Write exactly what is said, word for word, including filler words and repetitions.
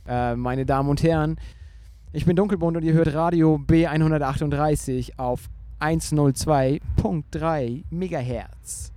Äh, meine Damen und Herren, ich bin Dunkelbunt und ihr hört Radio B hundertachtunddreißig auf hundertzwei Komma drei Megahertz.